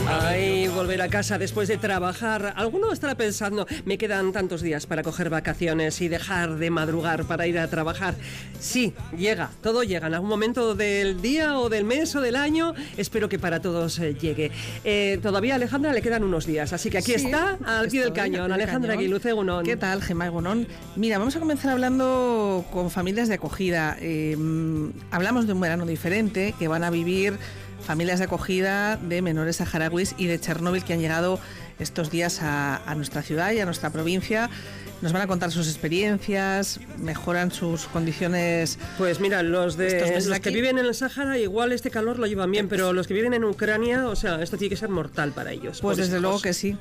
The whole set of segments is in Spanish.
Ay, volver a casa después de trabajar. Alguno estará pensando, me quedan tantos días para coger vacaciones y dejar de madrugar para ir a trabajar. Sí, llega, todo llega en algún momento del día o del mes o del año. Espero que para todos llegue. Todavía a Alejandra le quedan unos días, así que aquí está, al pie del cañón. Alejandra Aguiluz, egunon. ¿Qué tal, Gemma Egunon? Mira, vamos a comenzar hablando con familias de acogida. Hablamos de un verano diferente que van a vivir familias de acogida de menores saharauis y de Chernóbil que han llegado estos días a nuestra ciudad y a nuestra provincia. Nos van a contar sus experiencias, mejoran sus condiciones. Pues mira, los que viven en el Sáhara igual este calor lo llevan bien, pero los que viven en Ucrania, o sea, esto tiene que ser mortal para ellos. Pues desde luego que sí,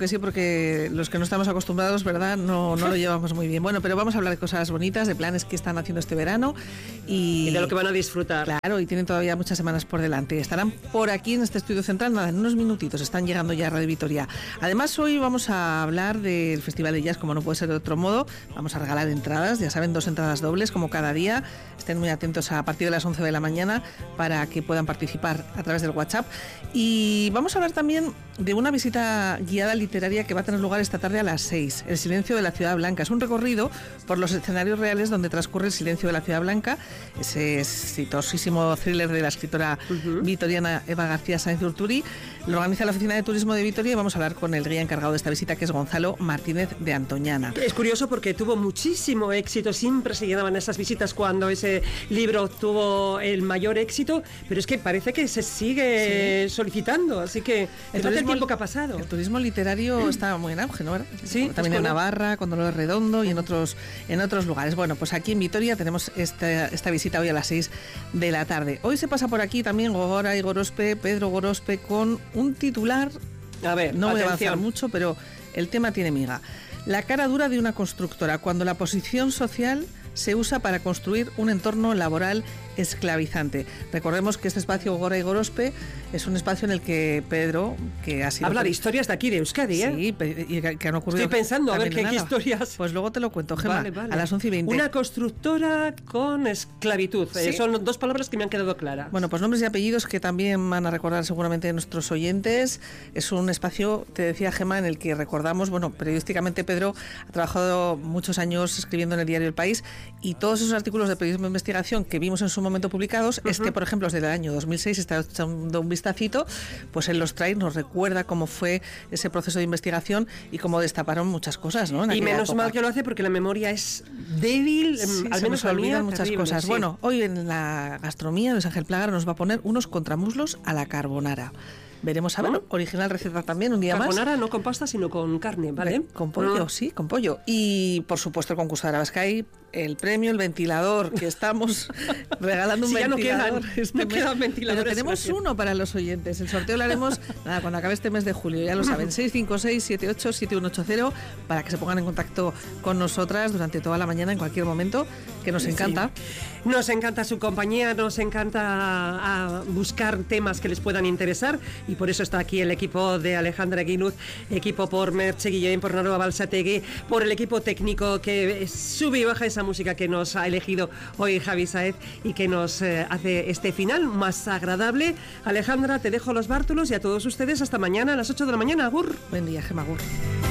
porque los que no estamos acostumbrados, ¿verdad? No lo llevamos muy bien. Bueno, pero vamos a hablar de cosas bonitas, de planes que están haciendo este verano y de lo que van a disfrutar. Claro, y tienen todavía muchas semanas por delante. Estarán por aquí en este estudio central, nada, en unos minutitos, están llegando ya a Radio Vitoria. Además, hoy vamos a hablar del Festival de Jazz, como no puede ser de otro modo. Vamos a regalar entradas, ya saben, 2 entradas dobles como cada día. Estén muy atentos a partir de las 11 de la mañana para que puedan participar a través del WhatsApp. Y vamos a hablar también de una visita guiada literaria que va a tener lugar esta tarde a las 6. El silencio de la Ciudad Blanca. Es un recorrido por los escenarios reales donde transcurre el silencio de la Ciudad Blanca, ese exitosísimo thriller de la escritora vitoriana Eva García Sáenz de Urturi. Lo organiza la Oficina de Turismo de Vitoria y vamos a hablar con el guía encargado de esta visita, que es Gonzalo Martínez de Antoñana. Es curioso porque tuvo muchísimo éxito, siempre se llenaban esas visitas cuando ese libro tuvo el mayor éxito, pero es que parece que se sigue solicitando, así que el tiempo que ha pasado. El turismo literario está muy en auge, ¿no? Sí, también en Navarra, con Dolores Redondo y en otros lugares. Bueno, pues aquí en Vitoria tenemos esta visita hoy a las 6 de la tarde. Hoy se pasa por aquí también Gogora y Gorospe, Pedro Gorospe, con un titular. A ver, no voy a avanzar avanzar mucho, pero el tema tiene miga. La cara dura de una constructora, cuando la posición social se usa para construir un entorno laboral esclavizante. Recordemos que este espacio Gogora y Gorospe es un espacio en el que Pedro, que ha sido... Habla de historias de aquí, de Euskadi, ¿eh? Sí, y que han ocurrido... Estoy pensando, a ver qué historias... Pues luego te lo cuento, Gemma, vale. a las 11:20. Una constructora con esclavitud. ¿Sí? Son 2 palabras que me han quedado claras. Bueno, pues nombres y apellidos que también van a recordar seguramente nuestros oyentes. Es un espacio, te decía Gemma, en el que recordamos, periodísticamente Pedro ha trabajado muchos años escribiendo en el diario El País, y todos esos artículos de periodismo de investigación que vimos en su momento publicados, por ejemplo es del año 2006, está echando un vistacito, pues él los trae, nos recuerda cómo fue ese proceso de investigación y cómo destaparon muchas cosas, ¿no? Y menos mal que lo hace, porque la memoria es débil, al menos se olvidan muchas terrible, cosas. Sí. Bueno, hoy en la gastronomía Luis Ángel Plagar nos va a poner unos contramuslos a la carbonara. Veremos a ver, original receta también, un día más. Carbonara no con pasta, sino con carne, ¿vale? Con pollo, sí, con pollo. Y, por supuesto, el concurso de Arabascay, el premio, el ventilador, que estamos regalando un ventilador. No quedan ventiladores. Pero tenemos uno para los oyentes. El sorteo lo haremos cuando acabe este mes de julio, ya lo saben, 656-78-7180, para que se pongan en contacto con nosotras durante toda la mañana, en cualquier momento, que nos encanta. Sí. Nos encanta su compañía, nos encanta buscar temas que les puedan interesar, y por eso está aquí el equipo de Alejandra Aguiluz, equipo por Merche Guillén, por Naroa Balsategui, por el equipo técnico que sube y baja esa música que nos ha elegido hoy Javi Saez y que nos hace este final más agradable. Alejandra, te dejo los bártulos, y a todos ustedes hasta mañana a las 8 de la mañana. Agur. Buen día, Gemma, agur.